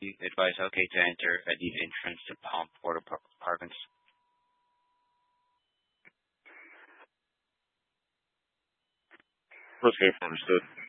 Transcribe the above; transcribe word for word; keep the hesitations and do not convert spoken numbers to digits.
You advise okay to enter at the entrance to Palm Port Apartments. Okay, understood.